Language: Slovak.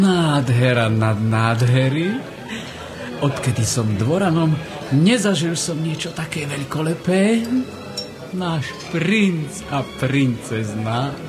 Nádhera nad nádhery. Odkedy som dvoranom, nezažil som niečo také veľkolepé. Náš princ a princezna